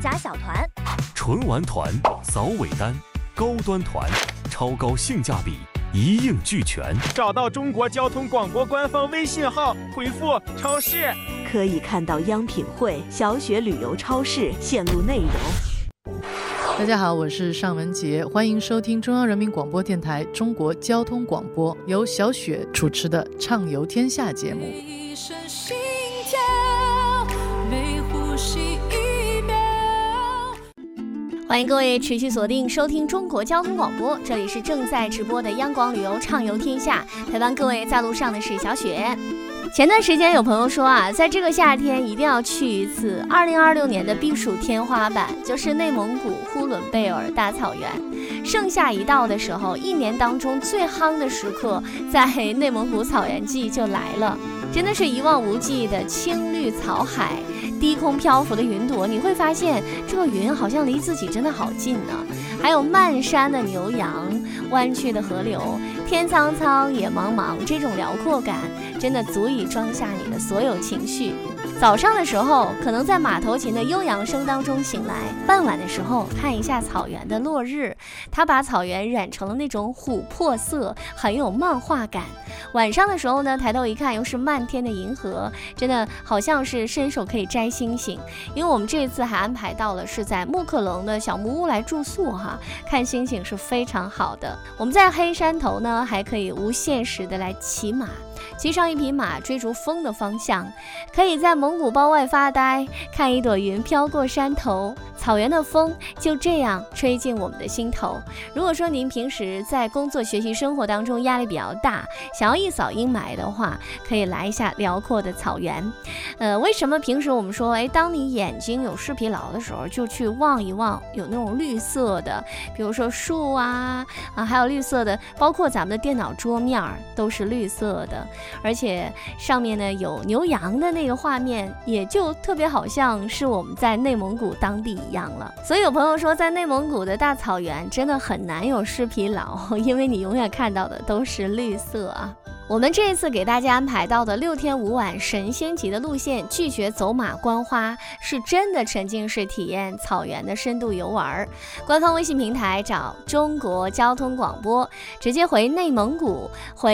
家小团， 纯玩团、扫尾单、高端团、超高性价比，一应俱全。 找到中国交通广播官方微信号，回复超市， 可以看到央品汇、小雪旅游超市线路内容。 大家好，我是尚雯婕，欢迎收听中央人民广播电台中国交通广播，由小雪主持的《畅游天下》节目。 一声心跳，每呼吸一秒。 欢迎各位持续锁定收听中国交通广播，这里是正在直播的央广旅游畅游天下，陪伴各位在路上的是小雪。前段时间有朋友说啊，在这个夏天一定要去一次2026年的避暑天花板，就是内蒙古呼伦贝尔大草原。盛夏一到的时候，一年当中最夯的时刻，在内蒙古草原季就来了，真的是一望无际的青绿草海，低空漂浮的云朵，你会发现这个云好像离自己真的好近呢。还有漫山的牛羊，弯曲的河流，天苍苍野茫茫，这种辽阔感真的足以装下你的所有情绪。早上的时候可能在马头琴的悠扬声当中醒来，傍晚的时候看一下草原的落日，它把草原染成了那种琥珀色，很有漫画感。晚上的时候呢，抬头一看又是漫天的银河，真的好像是伸手可以摘星星。因为我们这次还安排到了是在木克隆的小木屋来住宿哈，看星星是非常好的。我们在黑山头呢还可以无限时的来骑马，骑上一匹马追逐风的方向，可以在蒙古包外发呆，看一朵云飘过山头，草原的风就这样吹进我们的心头。如果说您平时在工作学习生活当中压力比较大，想要一扫阴霾的话，可以来一下辽阔的草原。为什么平时我们说当你眼睛有视疲劳的时候，就去望一望有那种绿色的，比如说树啊还有绿色的，包括咱们的电脑桌面都是绿色的，而且上面呢有牛羊的那个画面，也就特别好像是我们在内蒙古当地一样了。所以有朋友说，在内蒙古的大草原真的很难有视疲劳，因为你永远看到的都是绿色啊。我们这一次给大家安排到的6天5晚神仙级的路线，拒绝走马观花，是真的沉浸式体验草原的深度游玩。官方微信平台找中国交通广播，直接回内蒙古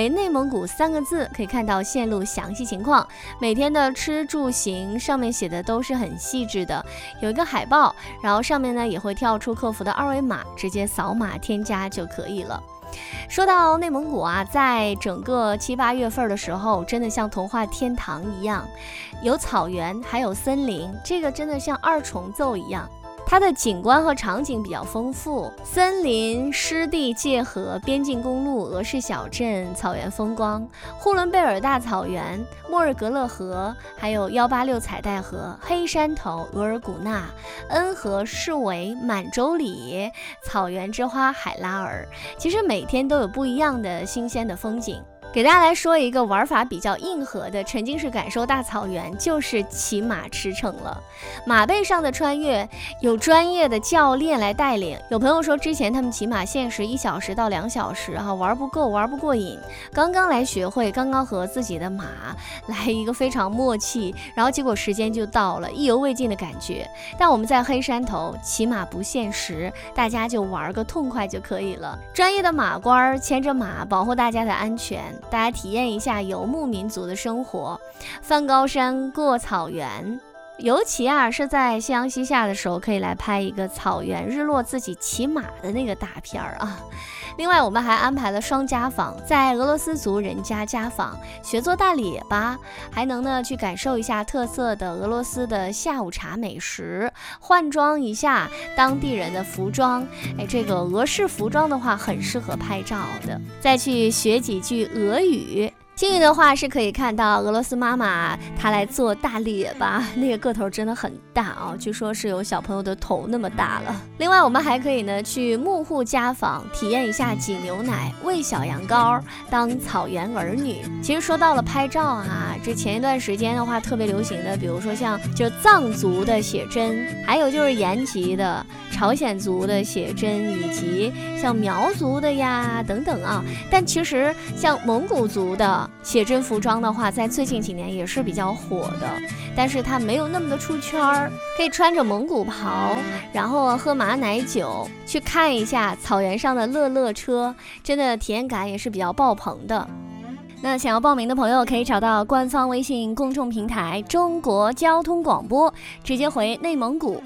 3个字，可以看到线路详细情况。每天的吃住行上面写的都是很细致的，有一个海报，然后上面呢也会跳出客服的2维码，直接扫码添加就可以了。说到内蒙古啊，在整个7、8月份的时候，真的像童话天堂一样，有草原还有森林，这个真的像2重奏一样。它的景观和场景比较丰富，森林、湿地、界河、边境公路、俄式小镇、草原风光、呼伦贝尔大草原、莫尔格勒河，还有186彩带河、黑山头、额尔古纳、恩和、市委、满洲里、草原之花海拉尔，其实每天都有不一样的新鲜的风景。给大家来说一个玩法比较硬核的沉浸式感受大草原，就是骑马驰骋了。马背上的穿越有专业的教练来带领。有朋友说之前他们骑马限时1小时到2小时玩不够，玩不过瘾，刚刚来学会，刚刚和自己的马来一个非常默契，然后结果时间就到了，意犹未尽的感觉。但我们在黑山头骑马不限时，大家就玩个痛快就可以了。专业的马官牵着马保护大家的安全，大家体验一下游牧民族的生活，翻高山过草原。尤其是在夕阳西下的时候，可以来拍一个草原日落自己骑马的那个大片啊。另外我们还安排了双家访，在俄罗斯族人家家访，学做大列巴，还能呢去感受一下特色的俄罗斯的下午茶美食，换装一下当地人的服装。这个俄式服装的话很适合拍照的，再去学几句俄语。幸运的话是可以看到俄罗斯妈妈她来做大列巴，那个个头真的很大啊，据说是有小朋友的头那么大了。另外我们还可以呢去牧户家访，体验一下挤牛奶、喂小羊羔，当草原儿女。其实说到了拍照这前一段时间的话特别流行的，比如说像就藏族的写真，还有就是延吉的朝鲜族的写真，以及像苗族的呀等等啊。但其实像蒙古族的写真服装的话，在最近几年也是比较火的，但是它没有那么的出圈儿。可以穿着蒙古袍，然后喝马奶酒，去看一下草原上的乐乐车，真的体验感也是比较爆棚的。那想要报名的朋友可以找到官方微信公众平台中国交通广播，直接回内蒙古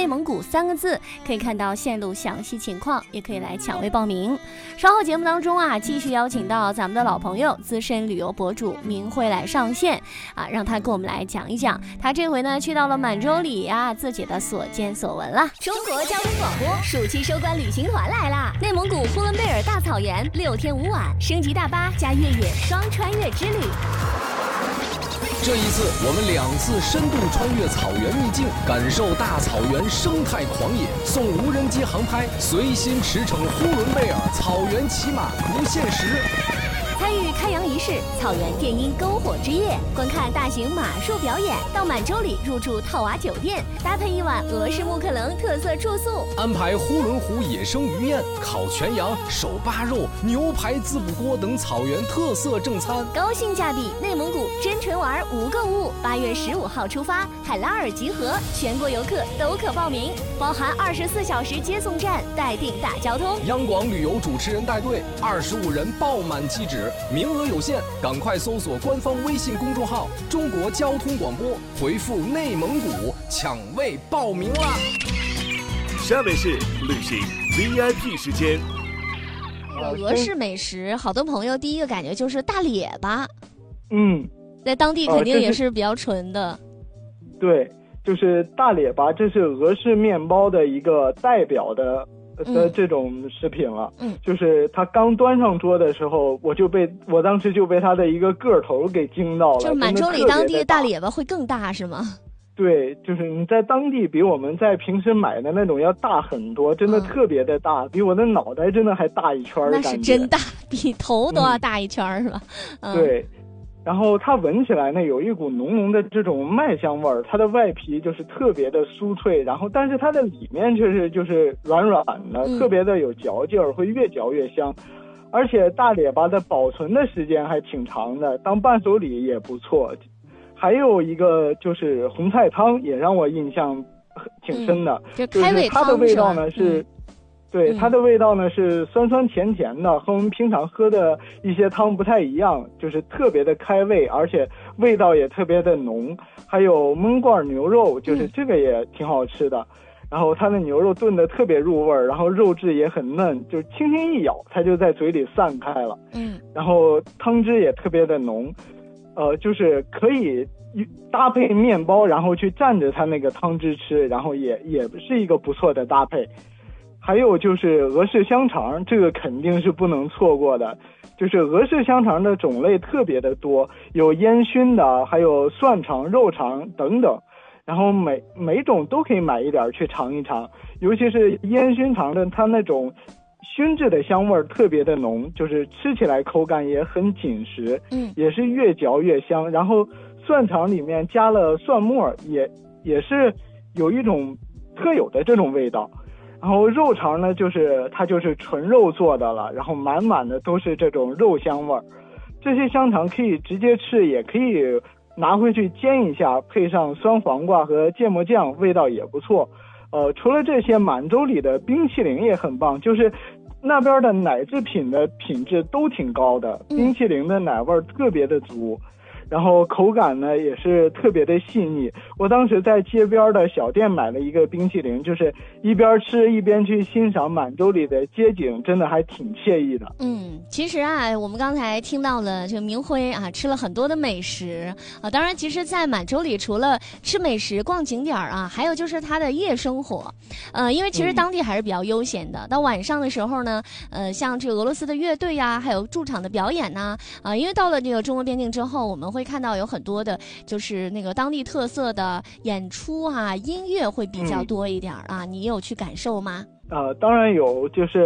3个字，可以看到线路详细情况，也可以来抢位报名。稍后节目当中啊，继续邀请到咱们的老朋友资深旅游博主明慧来上线啊，让他跟我们来讲一讲他这回呢去到了满洲里啊自己的所见所闻了。中国交通广播暑期收官旅行团来啦！内蒙古呼伦贝尔大草原6天5晚，升级大巴加越野双穿越之旅。 这一次我们2次深度穿越草原秘境，感受大草原生态狂野，送无人机航拍，随心驰骋呼伦贝尔，草原骑马不限时。 参与开洋仪式、草原电音篝火之夜，观看大型马术表演，到满洲里入住套娃酒店，搭配1晚俄式木克棱特色住宿， 安排呼伦湖野生鱼宴、烤全羊、手扒肉、牛排滋补锅等草原特色正餐， 高性价比内蒙古真纯玩无购物。8月15号出发，海拉尔集合，全国游客都可报名，包含24小时接送站，待定大交通。 央广旅游主持人带队，25人爆满机止，名额有限，赶快搜索官方微信公众号“中国交通广播”，回复“内蒙古”抢位报名啦！ 下面是旅行 VIP 时间。 俄式美食，好多朋友第一个感觉就是大列巴，在当地肯定也是比较纯的。 对，就是大列巴，这是俄式面包的一个代表的这种食品了。就是它刚端上桌的时候，我当时就被它的一个个头给惊到了。 就是满洲里当地的大列巴会更大是吗？ 对，就是你在当地比我们在平时买的那种要大很多，真的特别的大，比我的脑袋真的还大一圈的感觉。 那是真大，比头都要大一圈是吧？ 对。然后它闻起来呢，有一股浓浓的这种麦香味儿，它的外皮就是特别的酥脆，然后但是它的里面却是就是软软的，特别的有嚼劲儿，会越嚼越香。而且大列巴的保存的时间还挺长的，当伴手礼也不错。还有一个就是红菜汤，也让我印象挺深的，就是它的味道呢是。对，它的味道呢是酸酸甜甜的，和我们平常喝的一些汤不太一样，就是特别的开胃，而且味道也特别的浓。还有焖罐牛肉，就是这个也挺好吃的。然后它的牛肉炖得特别入味儿，然后肉质也很嫩，就是轻轻一咬，它就在嘴里散开了。然后汤汁也特别的浓，就是可以搭配面包，然后去蘸着它那个汤汁吃，然后也是一个不错的搭配。还有就是俄式香肠，这个肯定是不能错过的。就是俄式香肠的种类特别的多，有烟熏的，还有蒜肠、肉肠等等。然后每种都可以买一点去尝一尝，尤其是烟熏肠的，它那种熏制的香味特别的浓，就是吃起来口感也很紧实，也是越嚼越香。然后蒜肠里面加了蒜末，也是有一种特有的这种味道。然后肉肠呢，它就是纯肉做的了，然后满满的都是这种肉香味儿。这些香肠可以直接吃，也可以拿回去煎一下，配上酸黄瓜和芥末酱，味道也不错。除了这些，满洲里的冰淇淋也很棒，就是那边的奶制品的品质都挺高的，冰淇淋的奶味特别的足。然后口感呢也是特别的细腻。我当时在街边的小店买了一个冰淇淋，就是一边吃一边去欣赏满洲里的街景，真的还挺惬意的。 其实啊，我们刚才听到了这个明辉啊，吃了很多的美食啊。当然，其实，在满洲里除了吃美食、逛景点啊，还有就是它的夜生活。因为其实当地还是比较悠闲的。到晚上的时候呢，像这个俄罗斯的乐队呀，还有驻场的表演呐，因为到了这个中俄边境之后，我们会看到有很多的，就是那个当地特色的演出啊，音乐会比较多一点啊。你有去感受吗？ 当然有，就是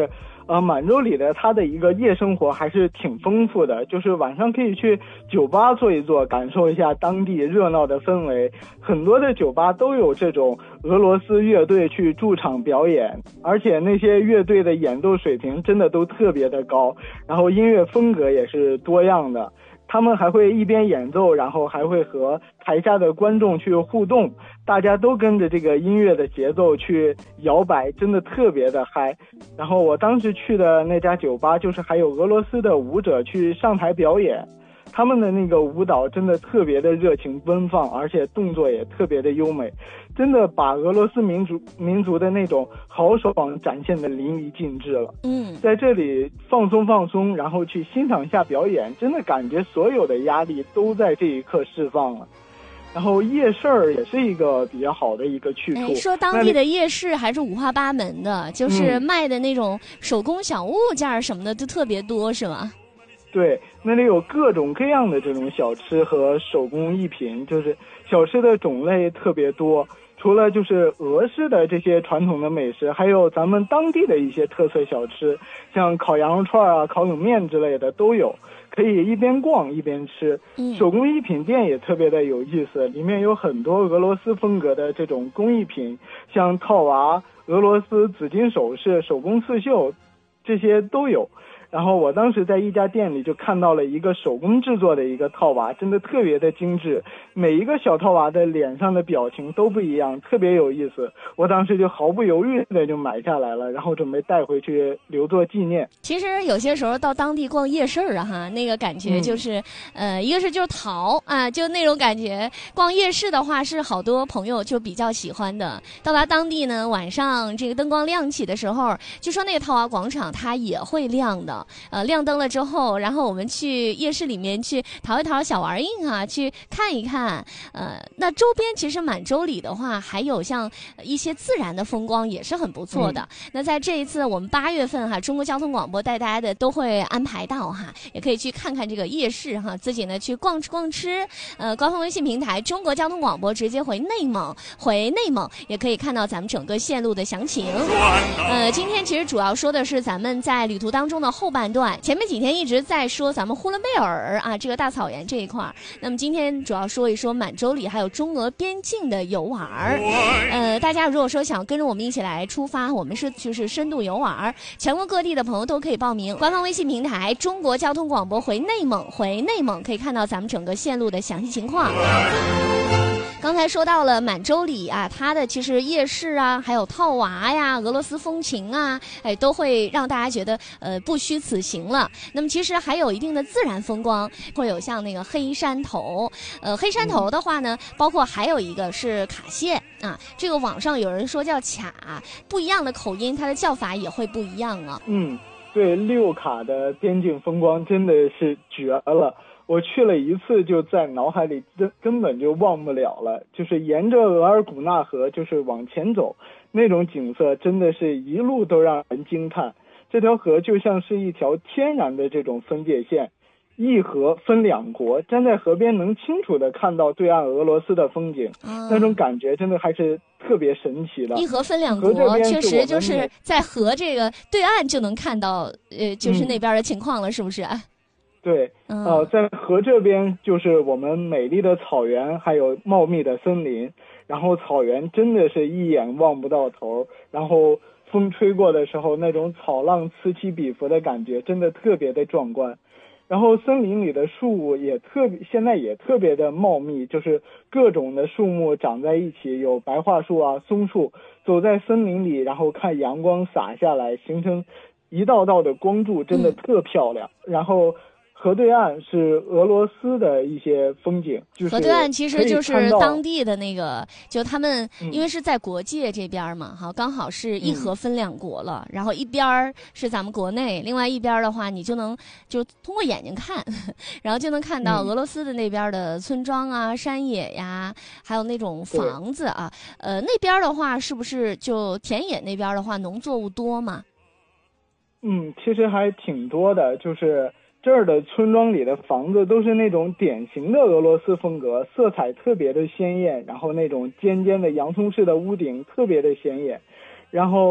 满洲里的它的一个夜生活还是挺丰富的，就是晚上可以去酒吧坐一坐，感受一下当地热闹的氛围。很多的酒吧都有这种俄罗斯乐队去驻场表演，而且那些乐队的演奏水平真的都特别的高，然后音乐风格也是多样的。他们还会一边演奏，然后还会和台下的观众去互动，大家都跟着这个音乐的节奏去摇摆，真的特别的嗨。然后我当时去的那家酒吧，就是还有俄罗斯的舞者去上台表演，他们的那个舞蹈真的特别的热情奔放，而且动作也特别的优美，真的把俄罗斯民族的那种豪爽展现的淋漓尽致了。在这里放松，然后去欣赏一下表演，真的感觉所有的压力都在这一刻释放了。然后夜市儿也是一个比较好的一个去处。 说当地的夜市还是五花八门的，就是卖的那种手工小物件什么的都特别多，是吗？ 对，那里有各种各样的这种小吃和手工艺品，就是小吃的种类特别多。除了就是俄式的这些传统的美食，还有咱们当地的一些特色小吃，像烤羊肉串啊、烤冷面之类的都有，可以一边逛一边吃。手工艺品店也特别的有意思，里面有很多俄罗斯风格的这种工艺品，像套娃、俄罗斯紫金首饰、手工刺绣，这些都有。然后我当时在一家店里就看到了一个手工制作的一个套娃，真的特别的精致，每一个小套娃的脸上的表情都不一样，特别有意思。我当时就毫不犹豫的就买下来了，然后准备带回去留作纪念。 其实有些时候到当地逛夜市啊，那个感觉就是，一个是就是淘啊，就那种感觉。逛夜市的话是好多朋友就比较喜欢的。到达当地呢，晚上这个灯光亮起的时候，就说那个套娃广场它也会亮的。亮灯了之后，然后我们去夜市里面去淘一淘小玩意啊，去看一看。那周边其实满洲里的话，还有像一些自然的风光也是很不错的。那在这一次我们8月份中国交通广播带大家的都会安排到也可以去看看这个夜市自己呢去逛吃逛吃。官方微信平台中国交通广播直接回内蒙也可以看到咱们整个线路的详情。今天其实主要说的是咱们在旅途当中的后半段，前面几天一直在说咱们呼伦贝尔这个大草原这一块，那么今天主要说一说满洲里还有中俄边境的游玩。大家如果说想跟着我们一起来出发，我们是就是深度游玩，全国各地的朋友都可以报名。官方微信平台中国交通广播回内蒙可以看到咱们整个线路的详细情况。刚才说到了满洲里它的其实夜市还有套娃呀、俄罗斯风情都会让大家觉得不虚此行了。那么其实还有一定的自然风光，会有像那个黑山头，黑山头的话呢，包括还有一个是卡县这个网上有人说叫卡，不一样的口音，它的叫法也会不一样啊。 对，六卡的边境风光真的是绝了。我去了一次，就在脑海里根本就忘不了了。就是沿着额尔古纳河就是往前走，那种景色真的是一路都让人惊叹。这条河就像是一条天然的这种分界线，一河分两国，站在河边能清楚的看到对岸俄罗斯的风景，那种感觉真的还是特别神奇的。 一河分两国，确实就是在河这个对岸就能看到就是那边的情况了，是不是？ 对，在河这边就是我们美丽的草原，还有茂密的森林，然后草原真的是一眼望不到头，然后风吹过的时候，那种草浪此起彼伏的感觉真的特别的壮观。然后森林里的树也现在也特别的茂密，就是各种的树木长在一起，有白桦树松树，走在森林里，然后看阳光洒下来，形成一道道的光柱，真的特漂亮。然后河对岸是俄罗斯的一些风景，就是河对岸其实就是当地的那个，就他们因为是在国界这边嘛，刚好是一河分两国了，然后一边是咱们国内，另外一边的话你就通过眼睛看，然后就能看到俄罗斯的那边的村庄山野呀，还有那种房子那边的话是不是就田野那边的话农作物多嘛？ 其实还挺多的，就是这儿的村庄里的房子都是那种典型的俄罗斯风格，色彩特别的鲜艳，然后那种尖尖的洋葱式的屋顶特别的显眼。然后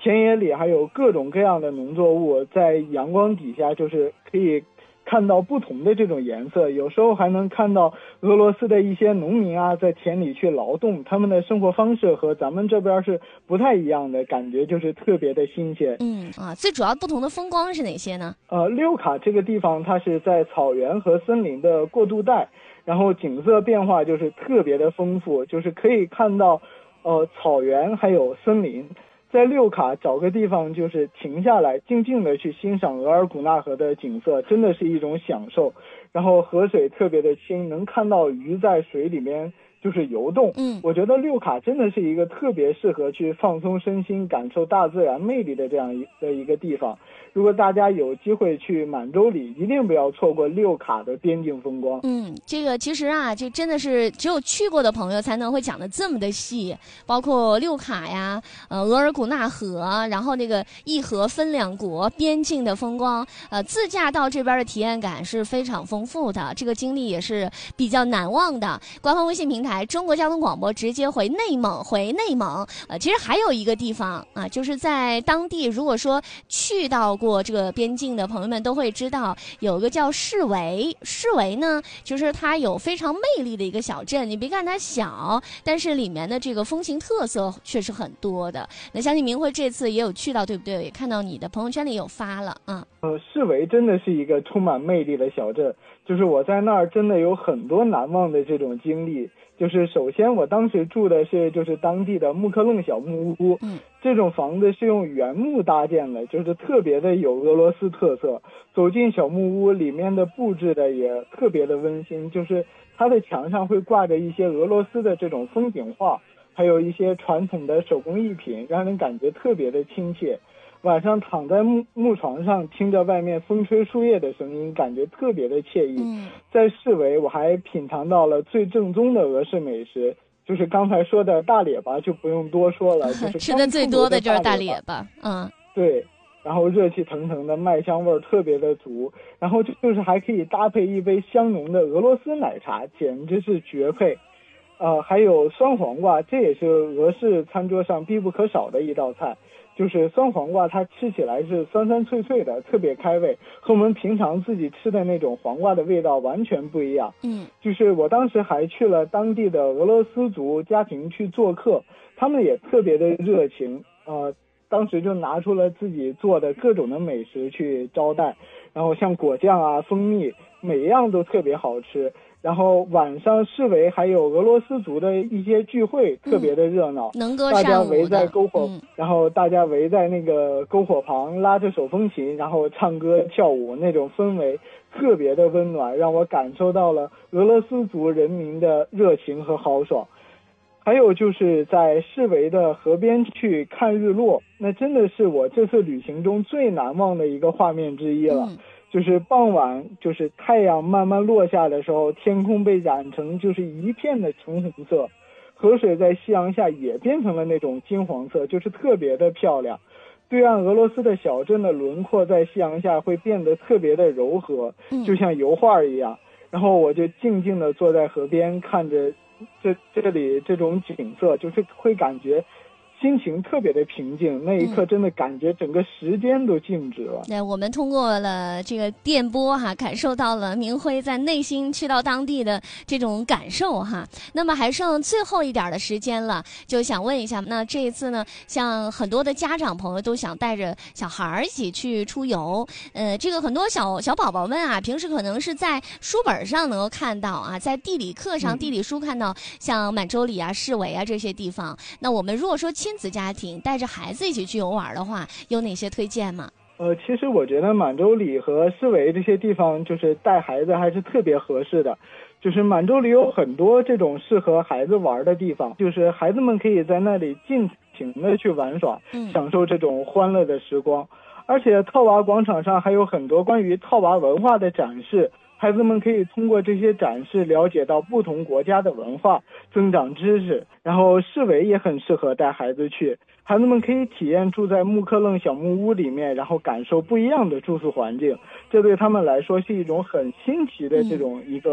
田野里还有各种各样的农作物，在阳光底下就是可以看到不同的这种颜色，有时候还能看到俄罗斯的一些农民啊在田里去劳动，他们的生活方式和咱们这边是不太一样的，感觉就是特别的新鲜。 最主要不同的风光是哪些呢？ 六卡这个地方它是在草原和森林的过渡带，然后景色变化就是特别的丰富，就是可以看到草原还有森林。在六卡找个地方就是停下来静静的去欣赏额尔古纳河的景色，真的是一种享受。然后河水特别的清，能看到鱼在水里面就是游动。我觉得六卡真的是一个特别适合去放松身心感受大自然魅力的这样一个地方。如果大家有机会去满洲里，一定不要错过六卡的边境风光。 这个其实啊，这真的是只有去过的朋友才能会讲得这么的细，包括六卡呀，额尔古纳河，然后那个一河分两国边境的风光，自驾到这边的体验感是非常丰富的，这个经历也是比较难忘的。官方微信平台中国交通广播直接回内蒙，其实还有一个地方啊，就是在当地如果说去到过这个边境的朋友们都会知道，有一个叫市维呢，就是它有非常魅力的一个小镇。你别看它小，但是里面的这个风情特色却是很多的。那相信明慧这次也有去到，对不对？也看到你的朋友圈里有发了啊。 市维真的是一个充满魅力的小镇，就是我在那儿真的有很多难忘的这种经历。就是首先我当时住的是就是当地的木克楞小木屋，这种房子是用原木搭建的，就是特别的有俄罗斯特色。走进小木屋里面的布置的也特别的温馨，就是它的墙上会挂着一些俄罗斯的这种风景画，还有一些传统的手工艺品，让人感觉特别的亲切。晚上躺在木床上，听着外面风吹树叶的声音，感觉特别的惬意。在市维我还品尝到了最正宗的俄式美食，就是刚才说的大列巴就不用多说了，就是吃的最多的就是大列巴。 对，然后热气腾腾的麦香味特别的足，然后就是还可以搭配一杯香浓的俄罗斯奶茶，简直是绝配。还有酸黄瓜，这也是俄式餐桌上必不可少的一道菜。就是酸黄瓜，它吃起来是酸酸脆脆的，特别开胃，和我们平常自己吃的那种黄瓜的味道完全不一样。就是我当时还去了当地的俄罗斯族家庭去做客，他们也特别的热情，当时就拿出了自己做的各种的美食去招待，然后像果酱啊、蜂蜜，每一样都特别好吃。然后晚上市维还有俄罗斯族的一些聚会，特别的热闹， 能歌大家善舞围在的。 篝火，然后大家围在那个篝火旁，拉着手风琴，然后唱歌跳舞，那种氛围特别的温暖，让我感受到了俄罗斯族人民的热情和豪爽。还有就是在市维的河边去看日落，那真的是我这次旅行中最难忘的一个画面之一了。就是傍晚，就是太阳慢慢落下的时候，天空被染成就是一片的橙红色，河水在夕阳下也变成了那种金黄色，就是特别的漂亮。对岸俄罗斯的小镇的轮廓在夕阳下会变得特别的柔和，就像油画一样。然后我就静静地坐在河边，看着这里这种景色，就是会感觉心情特别的平静，那一刻真的感觉整个时间都静止了。 我们通过了这个电波感受到了明辉在内心去到当地的这种感受那么还剩最后一点的时间了，就想问一下，那这一次呢，像很多的家长朋友都想带着小孩一起去出游，这个很多小宝宝们平时可能是在书本上能够看到在地理课上、地理书看到像满洲里市维这些地方。那我们如果说亲子家庭带着孩子一起去游玩的话，有哪些推荐吗？ 其实我觉得满洲里和市维这些地方，就是带孩子还是特别合适的。就是满洲里有很多这种适合孩子玩的地方，就是孩子们可以在那里尽情的去玩耍，享受这种欢乐的时光。而且套娃广场上还有很多关于套娃文化的展示，孩子们可以通过这些展示了解到不同国家的文化，增长知识。然后市维也很适合带孩子去，孩子们可以体验住在木克楞小木屋里面，然后感受不一样的住宿环境，这对他们来说是一种很新奇的这种一个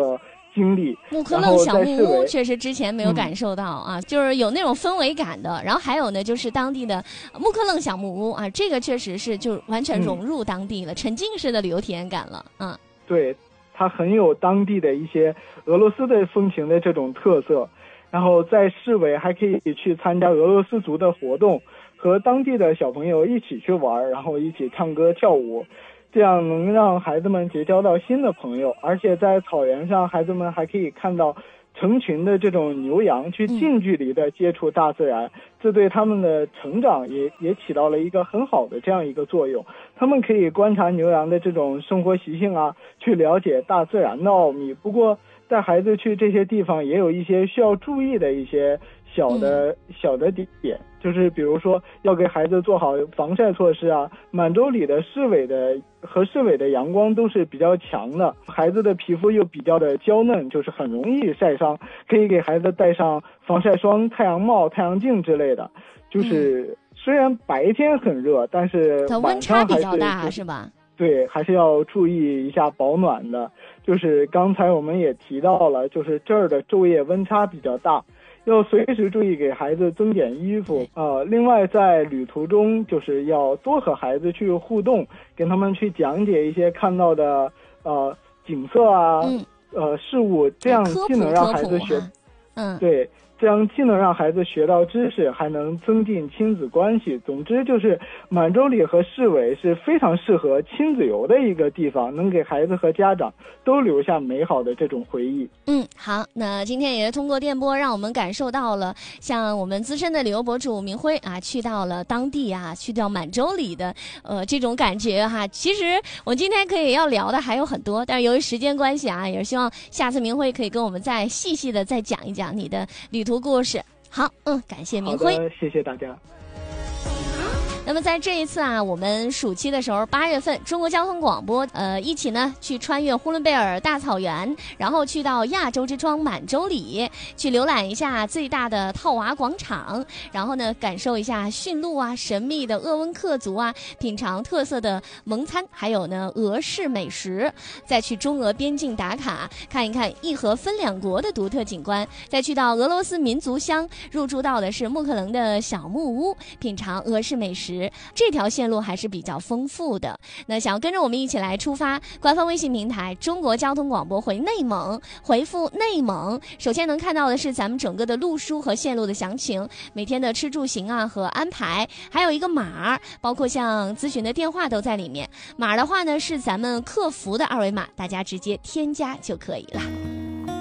经历。 木克楞小木屋确实之前没有感受到啊，就是有那种氛围感的。然后还有呢，就是当地的木克楞小木屋啊，这个确实是就完全融入当地了，沉浸式的旅游体验感了。 对，它很有当地的一些俄罗斯的风情的这种特色。然后在市委还可以去参加俄罗斯族的活动，和当地的小朋友一起去玩，然后一起唱歌跳舞，这样能让孩子们结交到新的朋友。而且在草原上，孩子们还可以看到成群的这种牛羊去近距离的接触大自然，这对他们的成长也起到了一个很好的这样一个作用。他们可以观察牛羊的这种生活习性啊，去了解大自然的奥秘。不过带孩子去这些地方也有一些需要注意的一些小的点，就是比如说要给孩子做好防晒措施啊。满洲里的市委的阳光都是比较强的，孩子的皮肤又比较的娇嫩，就是很容易晒伤，可以给孩子带上防晒霜、太阳帽、太阳镜之类的。就是虽然白天很热，但是它温差比较大，是吧？ 对，还是要注意一下保暖的。就是刚才我们也提到了，就是这儿的昼夜温差比较大，要随时注意给孩子增减衣服。另外在旅途中就是要多和孩子去互动，跟他们去讲解一些看到的景色啊，事物，这样既能让孩子学，对。这样既能让孩子学到知识，还能增进亲子关系。总之就是满洲里和市委是非常适合亲子游的一个地方，能给孩子和家长都留下美好的这种回忆。 好，那今天也通过电波让我们感受到了像我们资深的旅游博主明辉啊，去到了当地啊，去到满洲里的这种感觉哈。其实我今天可以要聊的还有很多，但是由于时间关系啊，也是希望下次明辉可以跟我们再细细的再讲一讲你的旅途故事。好，感谢明辉， 谢谢大家。 那么在这一次啊，我们暑期的时候，8月份，中国交通广播一起呢去穿越呼伦贝尔大草原，然后去到亚洲之窗满洲里，去浏览一下最大的套娃广场，然后呢感受一下驯鹿啊、神秘的鄂温克族啊，品尝特色的蒙餐，还有呢俄式美食，再去中俄边境打卡，看一看一河分两国的独特景观，再去到俄罗斯民族乡，入住到的是木克楞的小木屋，品尝俄式美食。这条线路还是比较丰富的。那想要跟着我们一起来出发，官方微信平台中国交通广播回内蒙，回复内蒙，首先能看到的是咱们整个的路书和线路的详情，每天的吃住行啊和安排，还有一个码，包括像咨询的电话都在里面。码的话呢是咱们客服的2维码，大家直接添加就可以了。